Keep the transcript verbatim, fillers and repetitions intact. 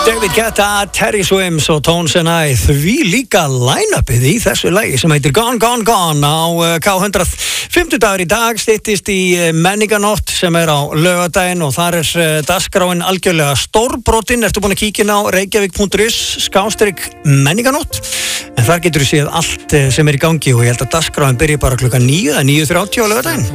David Guetta, Terry Swims og Tones and I, því líka line-upið í þessu lagi sem heitir Gone, Gone, Gone á K hundrað. fimmtudagur í dag styttist í menninganótt sem er á laugardaginn og þar er dagskráin algjörlega stórbrotin. Ertu búin að kíkja inn á reykjavík punktur is skástrík menninganótt? En þar getur þú séð allt sem er í gangi og ég held að dagskráin byrja bara klukkan níu eða níu þrjátíu á laugardaginn.